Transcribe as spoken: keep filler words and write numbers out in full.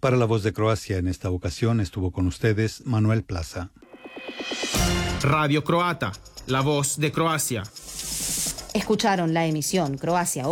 Para La Voz de Croacia, en esta ocasión estuvo con ustedes Manuel Plaza. Radio Croata, La Voz de Croacia. Escucharon la emisión Croacia